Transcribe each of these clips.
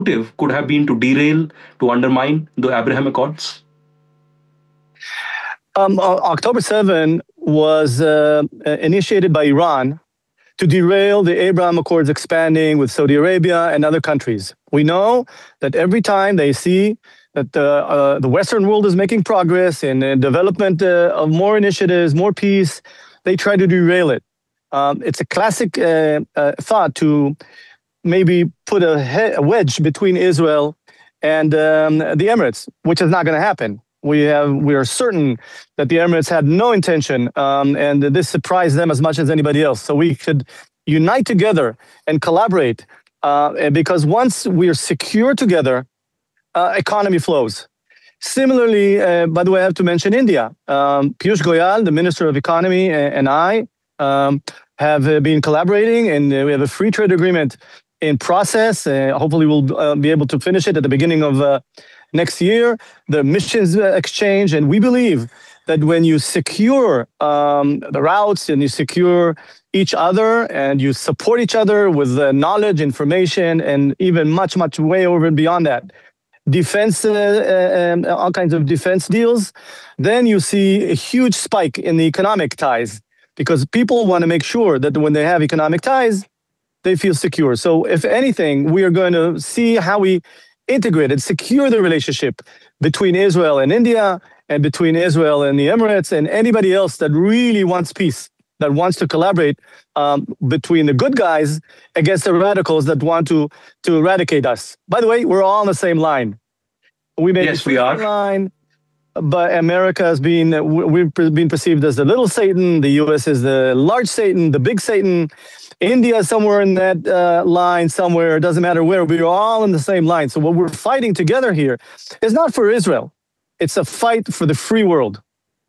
motive could have been to derail, to undermine the Abraham Accords? October 7 was initiated by Iran to derail the Abraham Accords expanding with Saudi Arabia and other countries. We know that every time they see that the Western world is making progress in the development of more initiatives, more peace, they try to derail it. It's a classic thought to maybe put a wedge between Israel and the Emirates, which is not going to happen. We are certain that the Emirates had no intention, and this surprised them as much as anybody else. So we should unite together and collaborate, because once we are secure together, economy flows. Similarly, by the way, I have to mention India. Piyush Goyal, the Minister of Economy, and I have been collaborating, and we have a free trade agreement in process. Hopefully, we'll be able to finish it at the beginning of next year, the missions exchange. And we believe that when you secure the routes and you secure each other and you support each other with knowledge, information, and even much, much way over and beyond that, defense, all kinds of defense deals, then you see a huge spike in the economic ties, because people want to make sure that when they have economic ties, they feel secure. So if anything, we are going to see how we integrate and secure the relationship between Israel and India, and between Israel and the Emirates, and anybody else that really wants peace, that wants to collaborate between the good guys against the radicals that want to eradicate us. By the way, we're all on the same line. Yes, we are. Line, but America has been, we've been perceived as the little Satan. The U.S. is the large Satan, the big Satan. India is somewhere in that line somewhere. It doesn't matter where. We're all in the same line. So what we're fighting together here is not for Israel. It's a fight for the free world.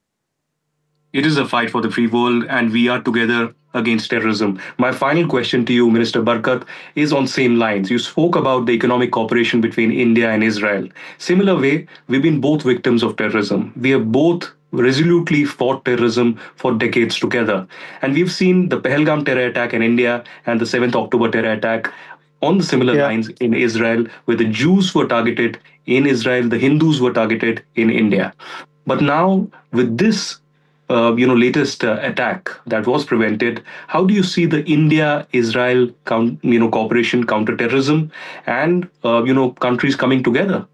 It is a fight for the free world, and we are together against terrorism. My final question to you, Minister Barakat, is on same lines. You spoke about the economic cooperation between India and Israel. Similar way, we've been both victims of terrorism. We have both resolutely fought terrorism for decades together. And we've seen the Pahalgam terror attack in India and the 7th October terror attack on the similar lines in Israel, where the Jews were targeted in Israel, the Hindus were targeted in India. But now, with this latest attack that was prevented, how do you see the India-Israel cooperation, counter-terrorism, and countries coming together?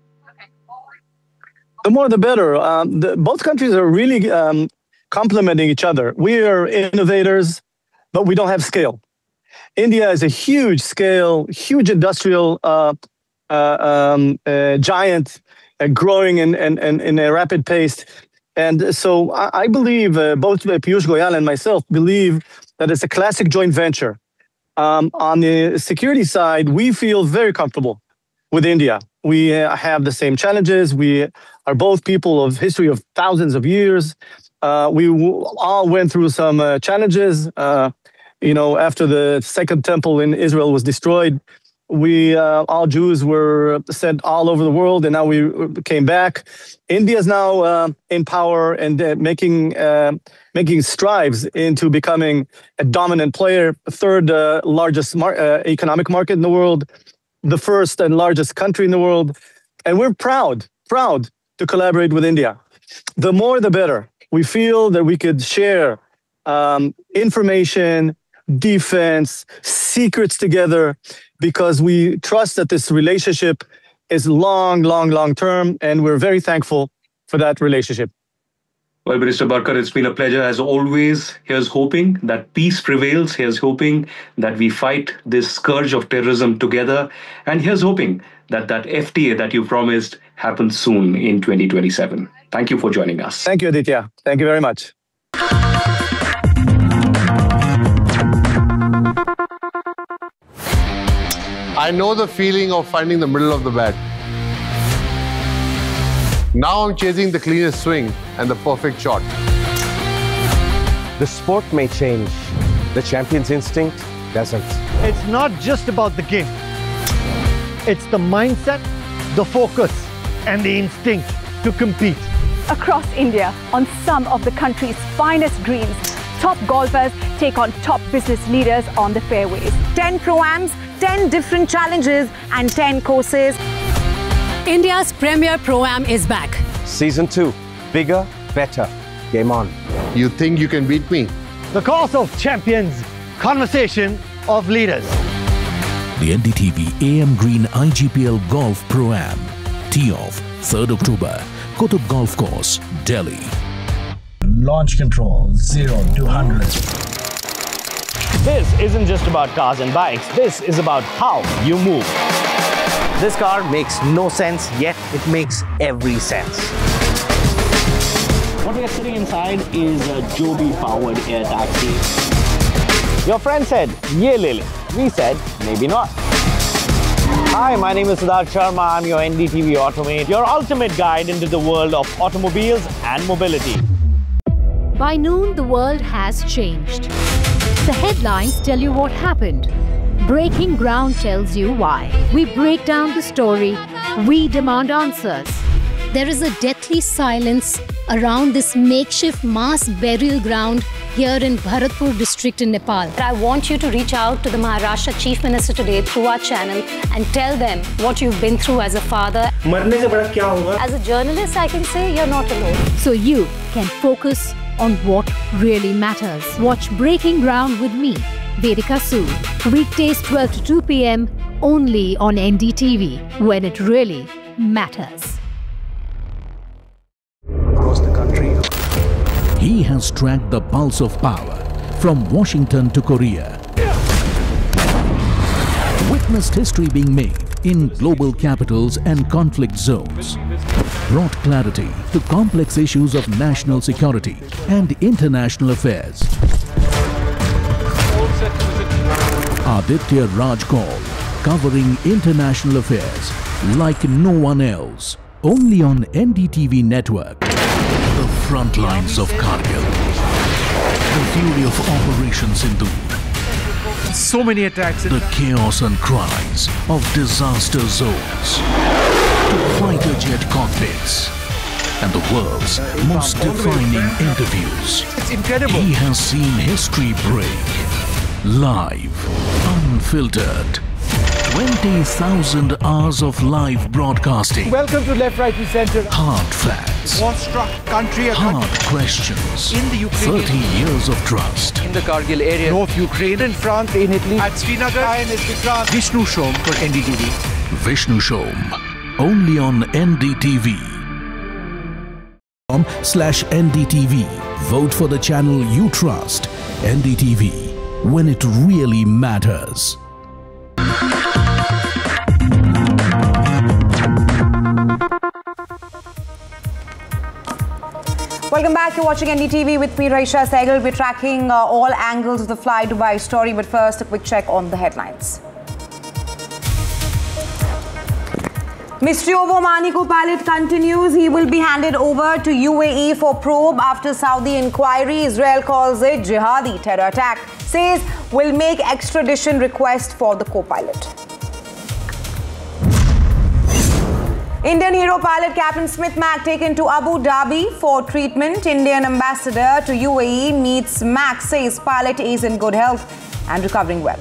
The more the better. Both countries are really complementing each other. We are innovators, but we don't have scale. India is a huge scale, huge industrial giant, growing in a rapid pace. And so I believe, both Piyush Goyal and myself believe that it's a classic joint venture. On the security side, we feel very comfortable with India. We have the same challenges. We are both people of history of thousands of years. We all went through some challenges. After the Second Temple in Israel was destroyed, we all Jews were sent all over the world, and now we came back. India is now in power and making strides into becoming a dominant player, third largest economic market in the world, the first and largest country in the world, and we're proud to collaborate with India. The more, the better. We feel that we could share information, defense, secrets together, because we trust that this relationship is long term, and we're very thankful for that relationship. Well, Minister Barakat, it's been a pleasure as always. Here's hoping that peace prevails. Here's hoping that we fight this scourge of terrorism together. And here's hoping that that FTA that you promised happens soon in 2027. Thank you for joining us. Thank you, Aditya. Thank you very much. I know the feeling of finding the middle of the bat. Now I'm chasing the cleanest swing and the perfect shot. The sport may change, the champion's instinct doesn't. It's not just about the game. It's the mindset, the focus, and the instinct to compete. Across India, on some of the country's finest greens, top golfers take on top business leaders on the fairways. 10 Pro-Ams, 10 different challenges and 10 courses. India's premier Pro-Am is back. Season 2. Bigger, better. Game on. You think you can beat me? The course of champions, conversation of leaders. The NDTV AM Green IGPL Golf Pro-Am. Tee-off 3rd October. Qutub Golf Course, Delhi. Launch control 0 to 100. This isn't just about cars and bikes. This is about how you move. This car makes no sense, yet it makes every sense. What we are sitting inside is a Joby-powered air taxi. Your friend said, "Ye le le." We said, maybe not. Hi, my name is Siddharth Sharma. I'm your NDTV Automate, your ultimate guide into the world of automobiles and mobility. By noon, the world has changed. The headlines tell you what happened. Breaking Ground tells you why. We break down the story. We demand answers. There is a deathly silence around this makeshift mass burial ground here in Bharatpur district in Nepal. I want you to reach out to the Maharashtra Chief Minister today through our channel and tell them what you've been through as a father. As a journalist, I can say you're not alone. So you can focus on what really matters. Watch Breaking Ground with me, Vedika Sood. Weekdays 12 to 2 p.m. only on NDTV, when it really matters. Across the country. He has tracked the pulse of power from Washington to Korea. Witnessed history being made in global capitals and conflict zones. Brought clarity to complex issues of national security and international affairs. Aditya Raj Kaul, covering international affairs like no one else. Only on NDTV network. The front lines of Kargil. The fury of Operation Sindoor. So many attacks. The chaos and cries of disaster zones. To fighter jet cockpits. And the world's most defining interviews. It's incredible. He has seen history break. Live. Unfiltered. 20,000 hours of live broadcasting. Welcome to Left, Right and Centre. Hard facts. War-struck country. Hard questions. In the Ukraine. 30 years of trust. In the Kargil area. North Ukraine. In France. In Italy. At Srinagar. Vishnu Shom for NDTV. Vishnu Shom. Only on NDTV. /NDTV. Vote for the channel you trust. NDTV. When it really matters. Welcome back. You're watching NDTV with me, Raisha Sehgal. We're tracking all angles of the Fly Dubai story, but first, a quick check on the headlines. Mystery of Omani co-pilot continues. He will be handed over to UAE for probe after Saudi inquiry. Israel calls it jihadi terror attack. Says will make extradition request for the co-pilot. Indian hero pilot Captain Smith Mac taken to Abu Dhabi for treatment. Indian ambassador to UAE meets Mac, says pilot is in good health and recovering well.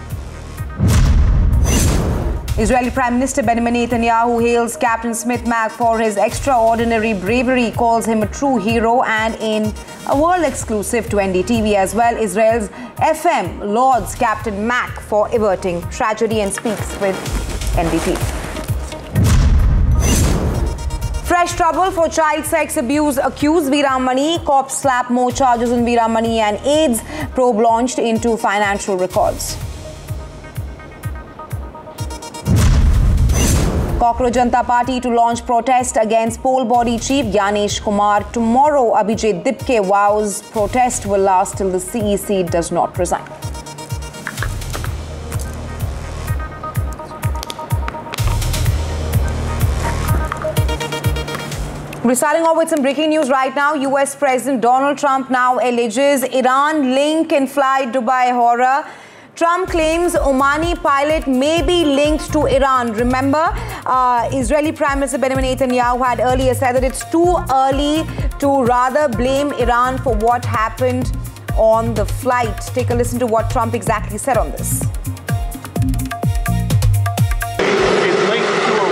Israeli Prime Minister Benjamin Netanyahu hails Captain Smith Mac for his extraordinary bravery, calls him a true hero, and in a world exclusive to NDTV as well, Israel's FM lauds Captain Mac for averting tragedy and speaks with NDTV. Fresh trouble for child sex abuse accused Veeramani. Cops slap more charges on Veeramani and AIDS. Probe launched into financial records. Cockroach Janata Party to launch protest against poll body chief Gyanesh Kumar. Tomorrow, Abhijit Dipke vows protest will last till the CEC does not resign. We're starting off with some breaking news right now. US President Donald Trump now alleges Iran link in Fly Dubai horror. Trump claims Omani pilot may be linked to Iran. Remember, Israeli Prime Minister Benjamin Netanyahu had earlier said that it's too early to rather blame Iran for what happened on the flight. Take a listen to what Trump exactly said on this.